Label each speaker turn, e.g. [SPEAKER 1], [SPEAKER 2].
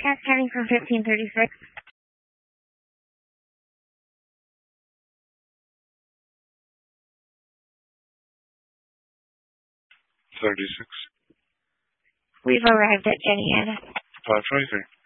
[SPEAKER 1] Cass County from 1536.
[SPEAKER 2] 36.
[SPEAKER 1] We've arrived at Jenny Ann.
[SPEAKER 2] 523.